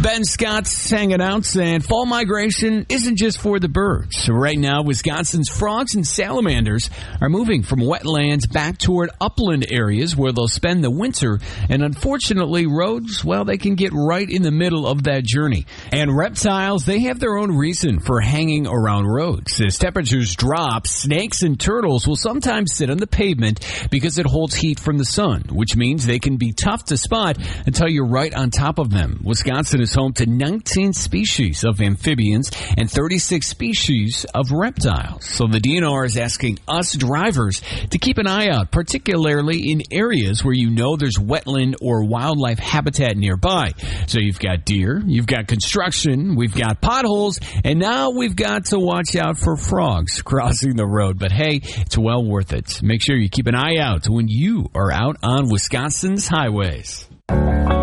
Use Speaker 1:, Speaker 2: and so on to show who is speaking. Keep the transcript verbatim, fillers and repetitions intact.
Speaker 1: Ben Scott's hanging out, and fall migration isn't just for the birds. Right now, Wisconsin's frogs and salamanders are moving from wetlands back toward upland areas where they'll spend the winter, and unfortunately, roads, well, they can get right in the middle of that journey. And reptiles, they have their own reason for hanging around roads. As temperatures drop, snakes and turtles will sometimes sit on the pavement because it holds heat from the sun, which means they can be tough to spot until you're right on top of them. Wisconsin is home to nineteen species of amphibians and thirty-six species of reptiles. So the D N R is asking us drivers to keep an eye out, particularly in areas where you know there's wetland or wildlife habitat nearby. So you've got deer, you've got construction, we've got potholes, and now we've got to watch out for frogs crossing the road. But hey, it's well worth it. Make sure you keep an eye out when you are out on Wisconsin's highways.